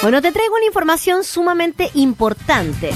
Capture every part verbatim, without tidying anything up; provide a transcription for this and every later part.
Bueno, te traigo una información sumamente importante.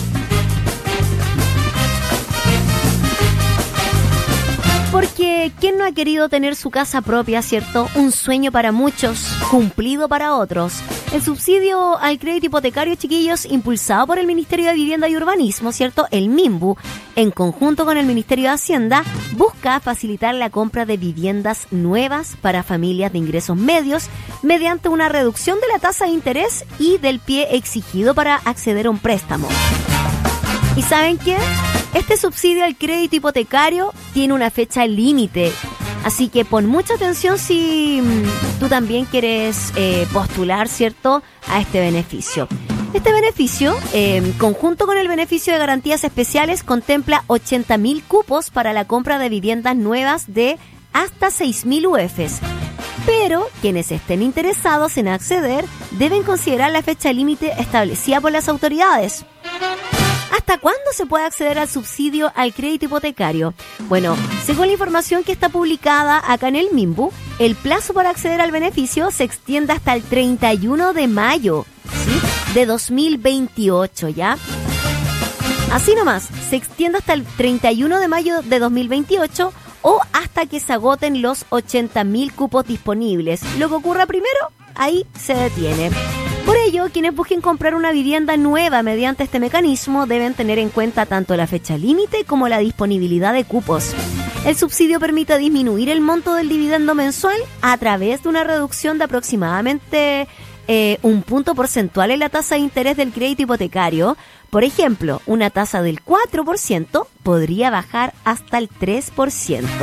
Porque ¿quién no ha querido tener su casa propia, cierto? Un sueño para muchos, cumplido para otros. El subsidio al crédito hipotecario, chiquillos, impulsado por el Ministerio de Vivienda y Urbanismo, ¿cierto? El MIMBU, en conjunto con el Ministerio de Hacienda, busca facilitar la compra de viviendas nuevas para familias de ingresos medios mediante una reducción de la tasa de interés y del pie exigido para acceder a un préstamo. ¿Y saben qué? Este subsidio al crédito hipotecario tiene una fecha límite, así que pon mucha atención si tú también quieres eh, postular, ¿cierto?, a este beneficio. Este beneficio, eh, conjunto con el beneficio de garantías especiales, contempla ochenta mil cupos para la compra de viviendas nuevas de hasta seis mil U Fs. Pero quienes estén interesados en acceder deben considerar la fecha límite establecida por las autoridades. ¿Hasta cuándo se puede acceder al subsidio al crédito hipotecario? Bueno, según la información que está publicada acá en el MIMBU, el plazo para acceder al beneficio se extiende hasta el treinta y uno de mayo, ¿sí?, de dos mil veintiocho, ¿ya? Así nomás, se extiende hasta el treinta y uno de mayo de dos mil veintiocho o hasta que se agoten los ochenta mil cupos disponibles. Lo que ocurra primero, ahí se detiene. Por ello, quienes busquen comprar una vivienda nueva mediante este mecanismo deben tener en cuenta tanto la fecha límite como la disponibilidad de cupos. El subsidio permite disminuir el monto del dividendo mensual a través de una reducción de aproximadamente eh, un punto porcentual en la tasa de interés del crédito hipotecario. Por ejemplo, una tasa del cuatro por ciento podría bajar hasta el tres por ciento.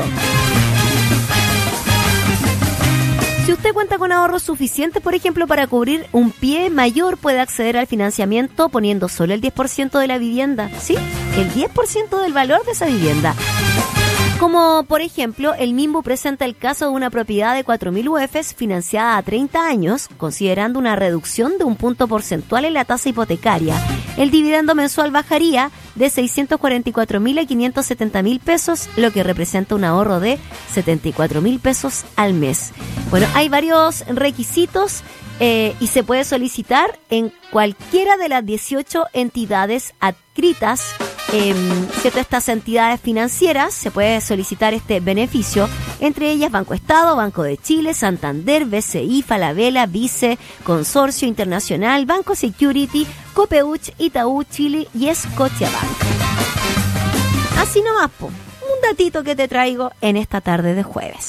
Si usted cuenta con ahorros suficientes, por ejemplo, para cubrir un pie mayor, puede acceder al financiamiento poniendo solo el diez por ciento de la vivienda. ¿Sí? El diez por ciento del valor de esa vivienda. Como, por ejemplo, el MIMBU presenta el caso de una propiedad de cuatro mil U Fs financiada a treinta años, considerando una reducción de un punto porcentual en la tasa hipotecaria. El dividendo mensual bajaría de seiscientos cuarenta y cuatro mil a quinientos setenta mil pesos, lo que representa un ahorro de setenta y cuatro mil pesos al mes. Bueno, hay varios requisitos eh, y se puede solicitar en cualquiera de las dieciocho entidades adscritas. Eh, ciertas estas entidades financieras se puede solicitar este beneficio, entre ellas Banco Estado, Banco de Chile, Santander, B C I, Falabella, Vice, Consorcio Internacional, Banco Security, Copeuch, Itaú, Chile y Scotiabank. Así nomás, po, un datito que te traigo en esta tarde de jueves.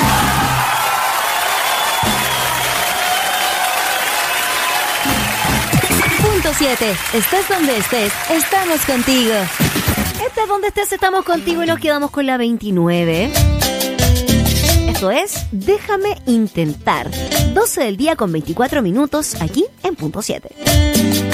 siete. Estés donde estés, estamos contigo. Estés donde estés, estamos contigo y nos quedamos con la veintinueve. Esto es Déjame Intentar. doce del día con veinticuatro minutos aquí en Punto siete.